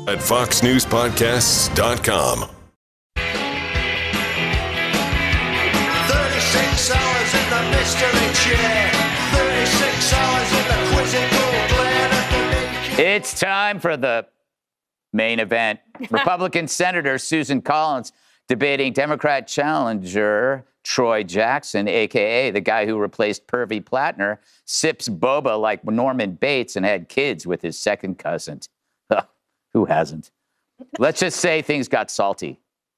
at foxnewspodcasts.com. 36 hours in the mystery chair. 36 hours in the quizzical glare of the naked. It's time for the main event. Republican Senator Susan Collins debating Democrat challenger Troy Jackson, a.k.a. the guy who replaced Pervy Plattner, sips boba like Norman Bates and had kids with his second cousin. Who hasn't? Let's just say things got salty.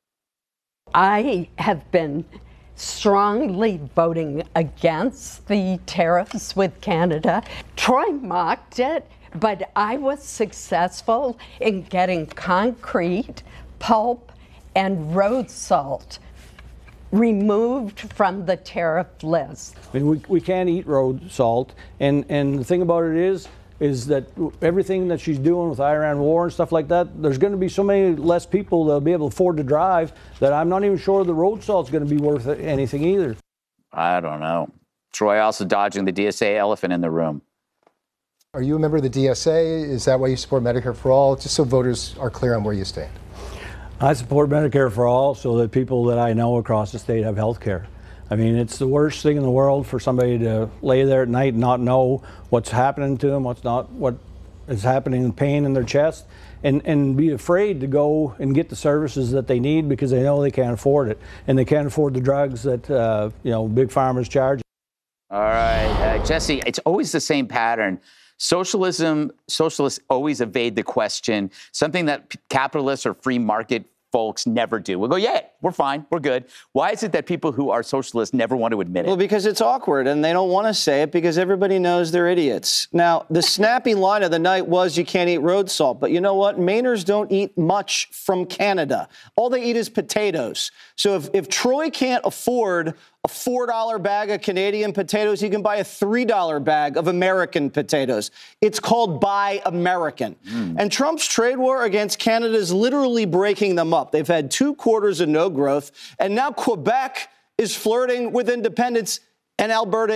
I have been strongly voting against the tariffs with Canada. Troy mocked it, but I was successful in getting concrete, pulp, and road salt removed from the tariff list. I mean, we can't eat road salt, and the thing about it is that everything that she's doing with Iran war and stuff like that, there's going to be so many less people that'll be able to afford to drive that I'm not even sure the road salt's going to be worth anything either. I don't know. Troy also dodging the DSA elephant in the room. Are you a member of the DSA? Is that why you support Medicare for All? Just so voters are clear on where you stand. I support Medicare for All so that people that I know across the state have health care. I mean, it's the worst thing in the world for somebody to lay there at night and not know what's happening to them, what is happening, pain in their chest, and be afraid to go and get the services that they need because they know they can't afford it. And they can't afford the drugs that, big pharma's charge. All right, Jesse, it's always the same pattern. Socialists always evade the question, something that capitalists or free market folks never do. We'll go, yeah, we're fine, we're good. Why is it that people who are socialists never want to admit it? Well, because it's awkward, and they don't want to say it because everybody knows they're idiots. Now, the snappy line of the night was you can't eat road salt, but you know what? Mainers don't eat much from Canada. All they eat is potatoes. So if Troy can't afford a $4 bag of Canadian potatoes, he can buy a $3 bag of American potatoes. It's called Buy American. And Trump's trade war against Canada is literally breaking them up. They've had 2 quarters of no growth, and now Quebec is flirting with independence, and Alberta